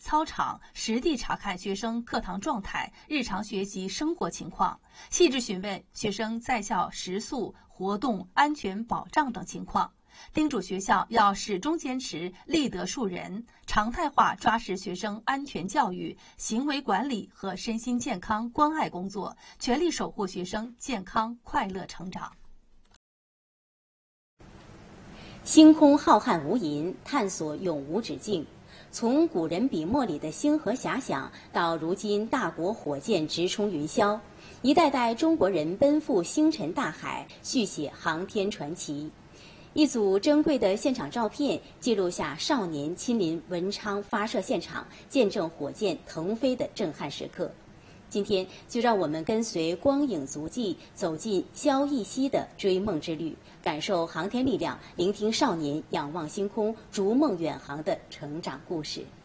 操场，实地查看学生课堂状态、日常学习生活情况，细致询问学生在校食宿、活动、安全保障等情况。叮嘱学校要始终坚持立德树人，常态化抓实学生安全教育、行为管理和身心健康关爱工作，全力守护学生健康快乐成长。 星空浩瀚无垠，探索永无止境。从古人笔墨里的星河遐想，到如今大国火箭直冲云霄，一代代中国人奔赴星辰大海，续写航天传奇。一组珍贵的现场照片记录下少年亲临文昌发射现场，见证火箭腾飞的震撼时刻。今天就让我们跟随光影足迹，走进萧逸熙的追梦之旅，感受航天力量，聆听少年仰望星空、逐梦远航的成长故事。